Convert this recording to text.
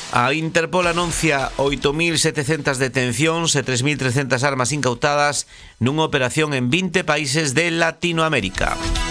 A Interpol anuncia 8.700 detencións e 3.300 armas incautadas nunha operación en 20 países de Latinoamérica.